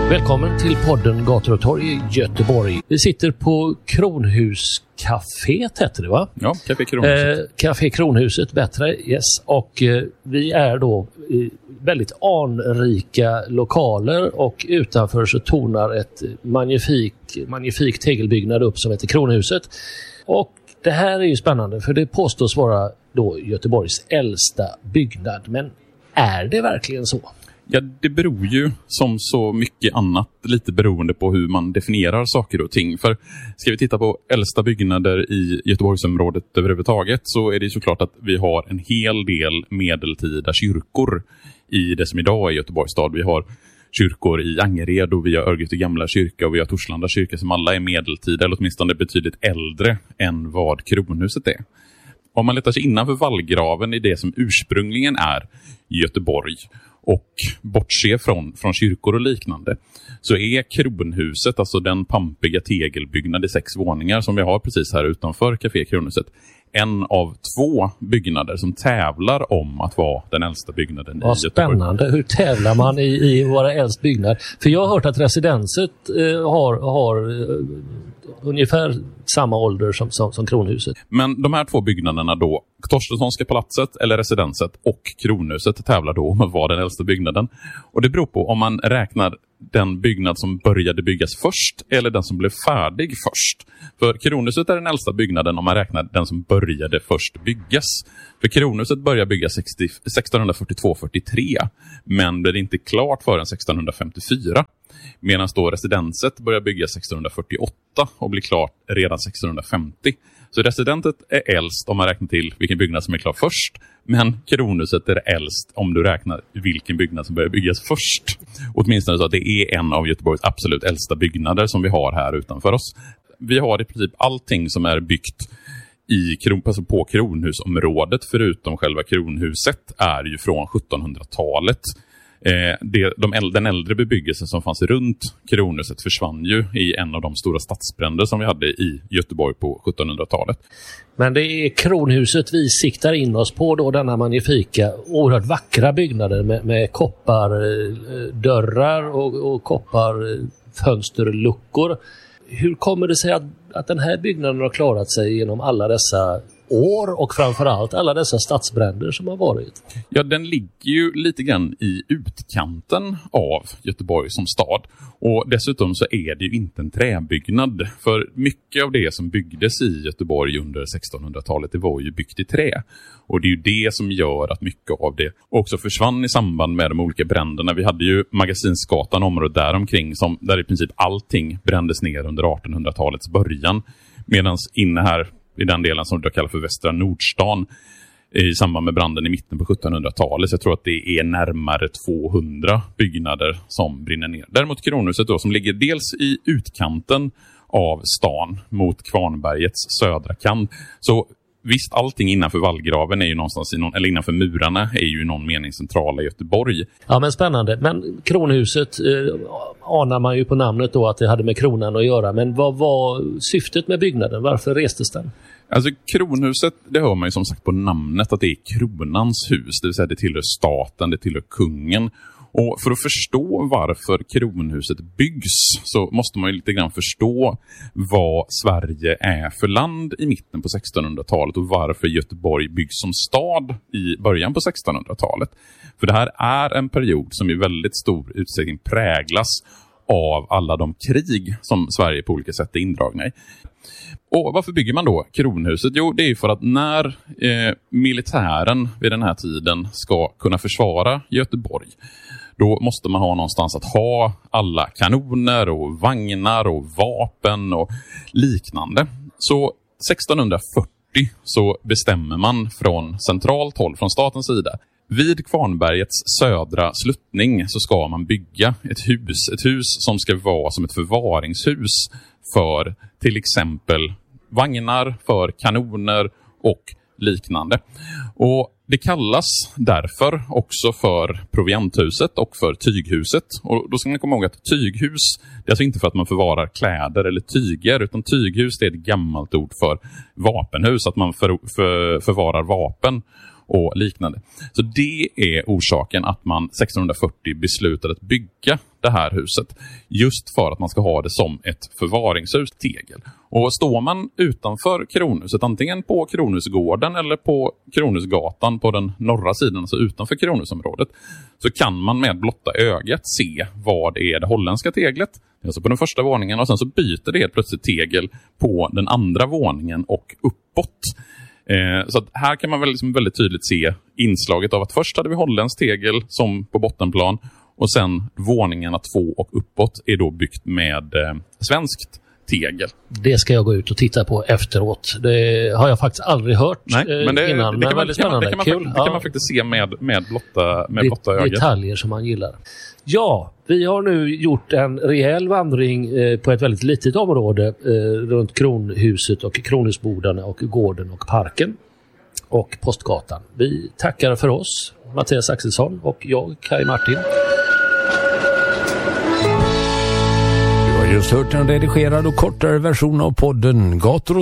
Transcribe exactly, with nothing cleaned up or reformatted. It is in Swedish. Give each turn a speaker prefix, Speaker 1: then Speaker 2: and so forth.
Speaker 1: Välkommen till podden Gator och torg i Göteborg. Vi sitter på Kronhuscaféet, heter det va?
Speaker 2: Ja, Café Kronhuset.
Speaker 1: Eh, Café Kronhuset, bättre, yes. Och eh, vi är då i väldigt anrika lokaler och utanför så tornar ett magnifik, magnifik tegelbyggnad upp som heter Kronhuset. Och det här är ju spännande för det påstås vara då Göteborgs äldsta byggnad. Men är det verkligen så?
Speaker 2: Ja, det beror ju som så mycket annat lite beroende på hur man definierar saker och ting. För ska vi titta på äldsta byggnader i Göteborgsområdet överhuvudtaget så är det såklart att vi har en hel del medeltida kyrkor i det som idag är Göteborgs stad. Vi har kyrkor i Angered och vi har Örgryte gamla kyrka och vi har Torslanda kyrka som alla är medeltida eller åtminstone betydligt äldre än vad Kronhuset är. Om man letar sig innanför vallgraven i det som ursprungligen är Göteborg och bortse från, från kyrkor och liknande så är Kronhuset, alltså den pampiga tegelbyggnad i sex våningar som vi har precis här utanför Café Kronhuset, en av två byggnader som tävlar om att vara den äldsta byggnaden
Speaker 1: Vad
Speaker 2: i Göteborg.
Speaker 1: Spännande. Hur tävlar man i, i våra äldst byggnad? För jag har hört att residenset eh, har, har eh, ungefär samma ålder som, som, som Kronhuset.
Speaker 2: Men de här två byggnaderna då, Torstenssonska palatset eller residenset och Kronhuset tävlar då om att vara den äldsta byggnaden. Och det beror på om man räknar den byggnad som började byggas först eller den som blev färdig först. För Kronhuset är den äldsta byggnaden om man räknar den som började först byggas. För Kronhuset började byggas sexton fyrtiotvå fyrtiotre men blev inte klart förrän sexton femtiofyra. Medan då residenset började byggas sexton fyrtioåtta och blir klart redan sexton femtio. Så residentet är äldst om man räknar till vilken byggnad som är klar först. Men Kronhuset är äldst om du räknar vilken byggnad som börjar byggas först. Åtminstone så att det är en av Göteborgs absolut äldsta byggnader som vi har här utanför oss. Vi har i princip allting som är byggt i, alltså på Kronhusområdet förutom själva Kronhuset är ju från sjuttonhundratalet. Eh, det, de äldre, den äldre bebyggelsen som fanns runt Kronhuset försvann ju i en av de stora stadsbränder som vi hade i Göteborg på sjuttonhundratalet.
Speaker 1: Men det är Kronhuset vi siktar in oss på då, denna magnifika, oerhört vackra byggnader med, med koppardörrar och, och kopparfönsterluckor. Hur kommer det sig att, att den här byggnaden har klarat sig genom alla dessa år och framförallt alla dessa stadsbränder som har varit?
Speaker 2: Ja, den ligger ju lite grann i utkanten av Göteborg som stad. Och dessutom så är det ju inte en träbyggnad. För mycket av det som byggdes i Göteborg under sextonhundratalet det var ju byggt i trä. Och det är ju det som gör att mycket av det också försvann i samband med de olika bränderna. Vi hade ju Magasinsgatan, området där omkring, som, där i princip allting brändes ner under artonhundratalets början. Medan inne här i den delen som du kallar för Västra Nordstan i samband med branden i mitten på sjuttonhundratalet. Så jag tror att det är närmare tvåhundra byggnader som brinner ner. Däremot Kronhuset då, som ligger dels i utkanten av stan mot Kvarnbergets södra kant. Så visst, allting innanför vallgraven är ju någonstans i någon, eller innanför murarna är ju i någon mening centrala Göteborg.
Speaker 1: Ja, men spännande. Men Kronhuset eh, anar man ju på namnet då att det hade med kronan att göra. Men vad var syftet med byggnaden? Varför restes den?
Speaker 2: Alltså Kronhuset, det hör man ju som sagt på namnet att det är kronans hus. Det vill säga det tillhör staten, det tillhör kungen. Och för att förstå varför Kronhuset byggs så måste man ju lite grann förstå vad Sverige är för land i mitten på sextonhundratalet och varför Göteborg byggs som stad i början på sextonhundratalet. För det här är en period som i väldigt stor utsträckning präglas av alla de krig som Sverige på olika sätt är indragna i. Och varför bygger man då Kronhuset? Jo, det är för att när eh, militären vid den här tiden ska kunna försvara Göteborg, då måste man ha någonstans att ha alla kanoner och vagnar och vapen och liknande. Så sextonhundrafyrtio så bestämmer man från centralt håll, från statens sida, vid Kvarnbergets södra sluttning så ska man bygga ett hus. Ett hus som ska vara som ett förvaringshus för till exempel vagnar, för kanoner och liknande. Och det kallas därför också för provianthuset och för tyghuset. Och då ska man komma ihåg att tyghus, det är alltså inte för att man förvarar kläder eller tyger, utan tyghus det är ett gammalt ord för vapenhus, att man för, för, förvarar vapen. och liknande. Så det är orsaken att man sextonhundrafyrtio beslutade att bygga det här huset. Just för att man ska ha det som ett förvaringshus, tegel. Och står man utanför Kronhuset, antingen på Kronhusgården eller på Kronhusgatan på den norra sidan, alltså utanför Kronhusområdet, så kan man med blotta ögat se vad det är det holländska teglet. Alltså på den första våningen, och sen så byter det helt plötsligt tegel på den andra våningen och uppåt. Eh, så att här kan man väl liksom väldigt tydligt se inslaget av att först hade vi holländskt tegel som på bottenplan, och sen våningarna två och uppåt är då byggt med eh, svenskt tegel.
Speaker 1: Det ska jag gå ut och titta på efteråt. Det har jag faktiskt aldrig hört. Nej, men det, innan. Det,
Speaker 2: kan,
Speaker 1: men
Speaker 2: man, kan, man, det, kan, man, Kul. det kan man faktiskt se med, med blotta, med det, blotta ögat.
Speaker 1: Detaljer som man gillar. Ja, vi har nu gjort en rejäl vandring eh, på ett väldigt litet område eh, runt Kronhuset och Kronhusbodarna och gården och parken och Postgatan. Vi tackar för oss, Mattias Axelsson och jag, Kai Martin.
Speaker 3: Du har just hört en redigerad och kortare version av podden Gator